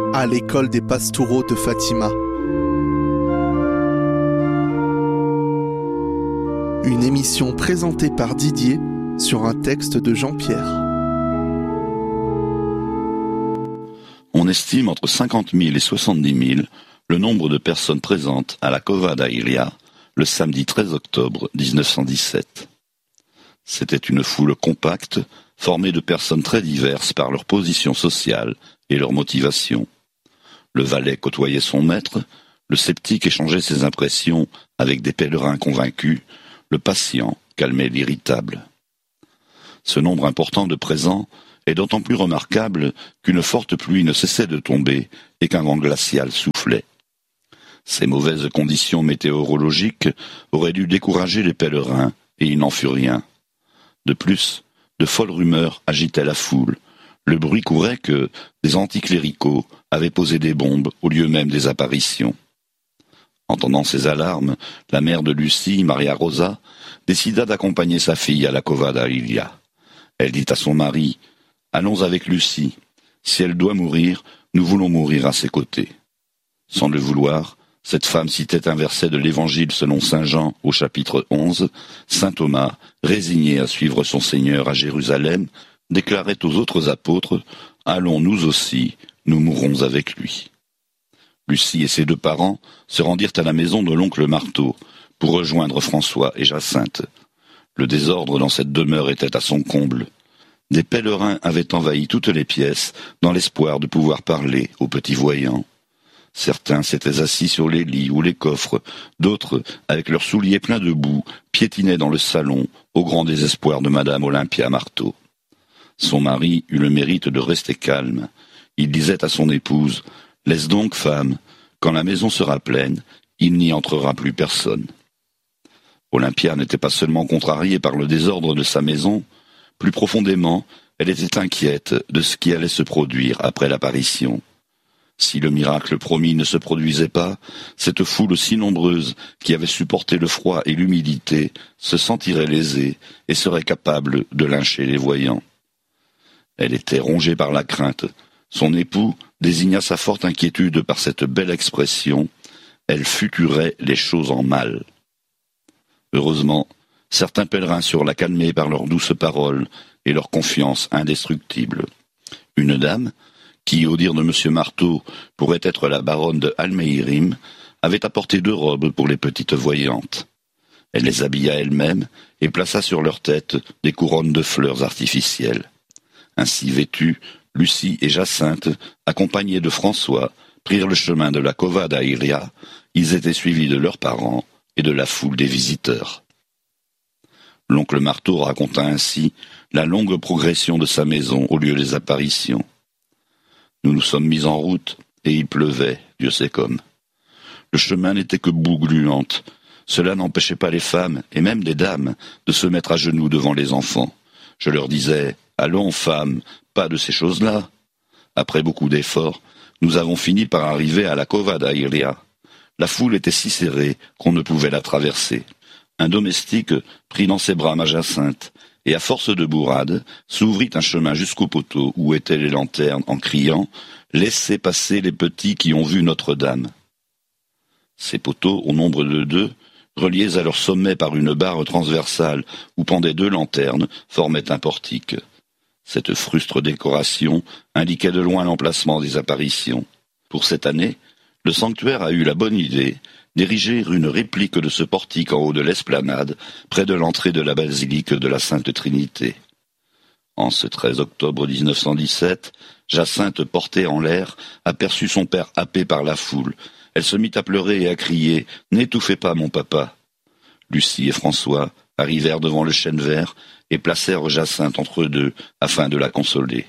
à l'école des Pastoureaux de Fatima. Une émission présentée par Didier sur un texte de Jean-Pierre. On estime entre 50 000 et 70 000 le nombre de personnes présentes à la Cova da Iria le samedi 13 octobre 1917. C'était une foule compacte, formée de personnes très diverses par leur position sociale et leur motivation. Le valet côtoyait son maître, le sceptique échangeait ses impressions avec des pèlerins convaincus, le patient calmait l'irritable. Ce nombre important de présents est d'autant plus remarquable qu'une forte pluie ne cessait de tomber et qu'un vent glacial soufflait. Ces mauvaises conditions météorologiques auraient dû décourager les pèlerins, et il n'en fut rien. De plus, de folles rumeurs agitaient la foule. Le bruit courait que des anticléricaux avaient posé des bombes au lieu même des apparitions. Entendant ces alarmes, la mère de Lucie, Maria Rosa, décida d'accompagner sa fille à la Cova da Iria. Elle dit à son mari « Allons avec Lucie. Si elle doit mourir, nous voulons mourir à ses côtés. » Sans le vouloir, cette femme citait un verset de l'Évangile selon saint Jean au chapitre 11. Saint Thomas, résigné à suivre son Seigneur à Jérusalem, déclarait aux autres apôtres « Allons nous aussi, nous mourrons avec lui. » Lucie et ses deux parents se rendirent à la maison de l'oncle Marteau pour rejoindre François et Jacinthe. Le désordre dans cette demeure était à son comble. Des pèlerins avaient envahi toutes les pièces dans l'espoir de pouvoir parler aux petits voyants. Certains s'étaient assis sur les lits ou les coffres, d'autres, avec leurs souliers pleins de boue, piétinaient dans le salon, au grand désespoir de madame Olympia Marteau. Son mari eut le mérite de rester calme. Il disait à son épouse « Laisse donc, femme, quand la maison sera pleine, il n'y entrera plus personne. » Olympia n'était pas seulement contrariée par le désordre de sa maison, plus profondément, elle était inquiète de ce qui allait se produire après l'apparition. Si le miracle promis ne se produisait pas, cette foule si nombreuse qui avait supporté le froid et l'humidité se sentirait lésée et serait capable de lyncher les voyants. Elle était rongée par la crainte. Son époux désigna sa forte inquiétude par cette belle expression « Elle futurait les choses en mal ». Heureusement, certains pèlerins surent la calmer par leurs douces paroles et leur confiance indestructible. Une dame, qui, au dire de M. Marteau, pourrait être la baronne de Almeirim, avait apporté 2 robes pour les petites voyantes. Elle les habilla elle-même et plaça sur leurs têtes des couronnes de fleurs artificielles. Ainsi vêtues, Lucie et Jacinthe, accompagnées de François, prirent le chemin de la Cova da Iria. Ils étaient suivis de leurs parents et de la foule des visiteurs. L'oncle Marteau raconta ainsi la longue progression de sa maison au lieu des apparitions. Nous nous sommes mis en route, et il pleuvait, Dieu sait comme. Le chemin n'était que boue gluante. Cela n'empêchait pas les femmes, et même des dames, de se mettre à genoux devant les enfants. Je leur disais « Allons, femmes, pas de ces choses-là ». Après beaucoup d'efforts, nous avons fini par arriver à la Cova da Iria. La foule était si serrée qu'on ne pouvait la traverser. Un domestique prit dans ses bras ma Jacinthe, et à force de bourrades, s'ouvrit un chemin jusqu'au poteau où étaient les lanternes en criant « Laissez passer les petits qui ont vu Notre-Dame ». Ces poteaux, au nombre de 2, reliés à leur sommet par une barre transversale où pendaient 2 lanternes, formaient un portique. Cette frustre décoration indiquait de loin l'emplacement des apparitions. Pour cette année, le sanctuaire a eu la bonne idée d'ériger une réplique de ce portique en haut de l'esplanade, près de l'entrée de la basilique de la Sainte Trinité. En ce 13 octobre 1917, Jacinthe, portée en l'air, aperçut son père happé par la foule. Elle se mit à pleurer et à crier « N'étouffez pas mon papa !» Lucie et François arrivèrent devant le chêne vert et placèrent Jacinthe entre eux 2 afin de la consoler.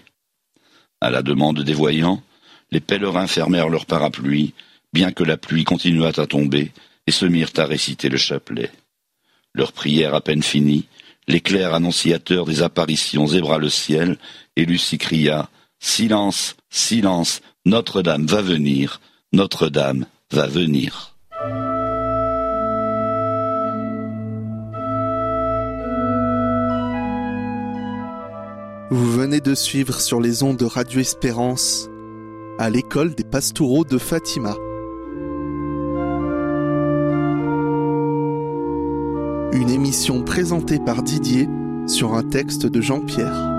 À la demande des voyants, les pèlerins fermèrent leurs parapluies, bien que la pluie continuât à tomber, et se mirent à réciter le chapelet. Leur prière à peine finie, l'éclair annonciateur des apparitions zébra le ciel, et Lucie cria « Silence, silence, Notre-Dame va venir, Notre-Dame va venir ». Vous venez de suivre sur les ondes de Radio Espérance à l'école des pastoraux de Fatima. Une émission présentée par Didier sur un texte de Jean-Pierre.